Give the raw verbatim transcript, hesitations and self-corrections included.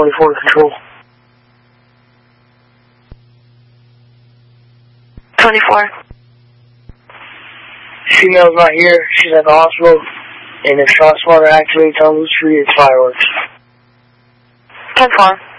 twenty-four to control. twenty-four. Female's not here. She's at the hospital. And if ShotSpotter activates on Loose Tree, it's fireworks. ten four.